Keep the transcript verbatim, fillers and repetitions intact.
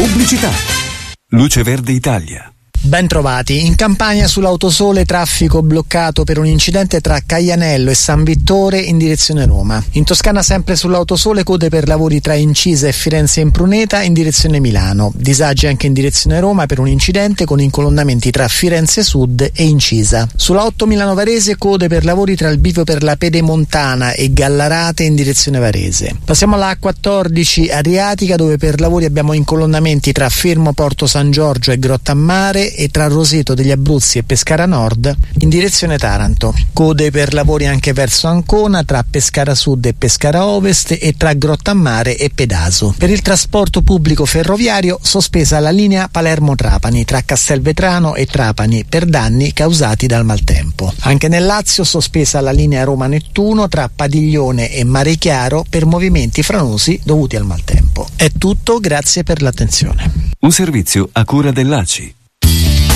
Pubblicità. Luce Verde Italia. Ben trovati. In Campania sull'autosole traffico bloccato per un incidente tra Caianello e San Vittore in direzione Roma. In Toscana sempre sull'autosole code per lavori tra Incisa e Firenze Impruneta in direzione Milano. Disagi anche in direzione Roma per un incidente con incolonnamenti tra Firenze Sud e Incisa. Sulla otto Milano Varese code per lavori tra il bivio per la Pedemontana e Gallarate in direzione Varese. Passiamo alla A quattordici Adriatica dove per lavori abbiamo incolonnamenti tra Fermo Porto San Giorgio e Grottammare e tra Roseto degli Abruzzi e Pescara Nord in direzione Taranto. Code per lavori anche verso Ancona tra Pescara Sud e Pescara Ovest e tra Grottammare e Pedaso. Per il trasporto pubblico ferroviario sospesa la linea Palermo-Trapani tra Castelvetrano e Trapani per danni causati dal maltempo. Anche nel Lazio sospesa la linea Roma-Nettuno tra Padiglione e Mare Chiaro per movimenti franosi dovuti al maltempo. È tutto, grazie per l'attenzione. Un servizio a cura dell'A C I.